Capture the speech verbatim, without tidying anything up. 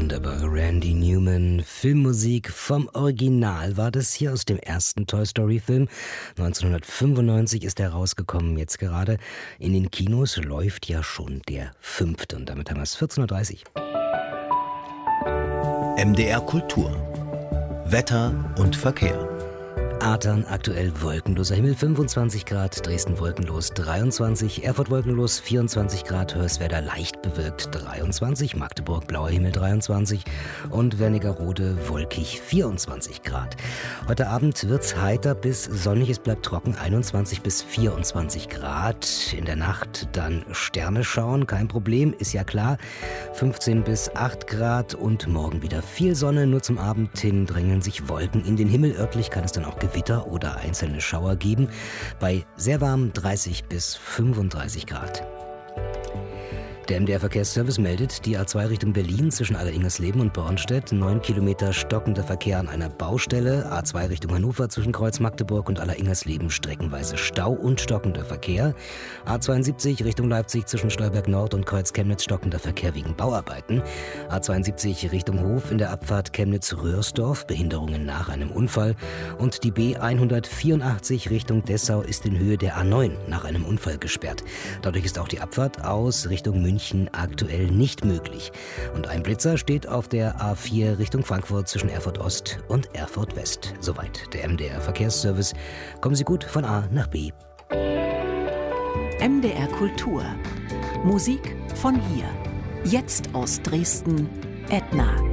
wunderbare Randy Newman. Filmmusik vom Original war das hier aus dem ersten Toy Story Film. neunzehnhundertfünfundneunzig ist er rausgekommen, jetzt gerade. In den Kinos läuft ja schon der fünfte und damit haben wir es vierzehn Uhr dreißig. M D R Kultur. Wetter und Verkehr. Artern aktuell wolkenloser Himmel, fünfundzwanzig Grad, Dresden wolkenlos dreiundzwanzig, Erfurt wolkenlos vierundzwanzig Grad, Hörswerda leicht bewölkt dreiundzwanzig, Magdeburg blauer Himmel dreiundzwanzig und Wernigerode wolkig vierundzwanzig Grad. Heute Abend wird's heiter bis sonnig, es bleibt trocken, einundzwanzig bis vierundzwanzig Grad. In der Nacht dann Sterne schauen, kein Problem, ist ja klar, fünfzehn bis acht Grad und morgen wieder viel Sonne, nur zum Abend hin drängeln sich Wolken in den Himmel, örtlich kann es dann auch Gewitter oder einzelne Schauer geben, bei sehr warm dreißig bis fünfunddreißig Grad. Der M D R-Verkehrsservice meldet, die A zwei Richtung Berlin zwischen Alleringersleben und Bornstedt, neun Kilometer stockender Verkehr an einer Baustelle, A zwei Richtung Hannover zwischen Kreuz Magdeburg und Alleringersleben streckenweise Stau und stockender Verkehr, A zweiundsiebzig Richtung Leipzig zwischen Stolberg Nord und Kreuz Chemnitz stockender Verkehr wegen Bauarbeiten, A zweiundsiebzig Richtung Hof in der Abfahrt Chemnitz-Röhrsdorf, Behinderungen nach einem Unfall und die B hundertvierundachtzig Richtung Dessau ist in Höhe der A neun nach einem Unfall gesperrt. Dadurch ist auch die Abfahrt aus Richtung München aktuell nicht möglich. Und ein Blitzer steht auf der A vier Richtung Frankfurt zwischen Erfurt Ost und Erfurt West. Soweit der M D R Verkehrsservice. Kommen Sie gut von A nach B. M D R Kultur. Musik von hier. Jetzt aus Dresden, Edna.